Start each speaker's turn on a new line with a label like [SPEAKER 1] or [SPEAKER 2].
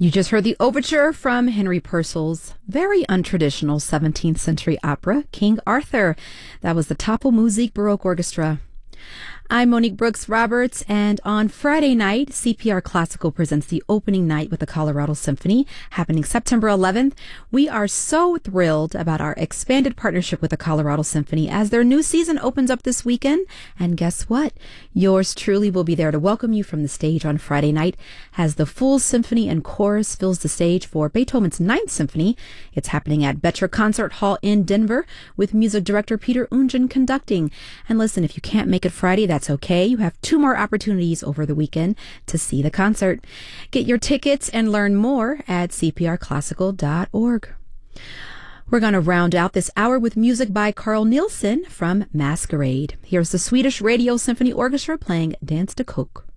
[SPEAKER 1] You just heard the overture from Henry Purcell's very untraditional 17th century opera, King Arthur. That was the Tafelmusik Baroque Orchestra. I'm Monique Brooks Roberts, and on Friday night, CPR Classical presents the opening night with the Colorado Symphony, happening September 11th. We are so thrilled about our expanded partnership with the Colorado Symphony as their new season opens up this weekend. And guess what? Yours truly will be there to welcome you from the stage on Friday night as the full symphony and chorus fills the stage for Beethoven's Ninth Symphony. It's happening at Betra Concert Hall in Denver with music director Peter Ungen conducting. And listen, if you can't make it Friday, that's okay. You have 2 more opportunities over the weekend to see the concert. Get your tickets and learn more at cprclassical.org. We're going to round out this hour with music by Carl Nielsen from Masquerade. Here's the Swedish Radio Symphony Orchestra playing Danse de Coq.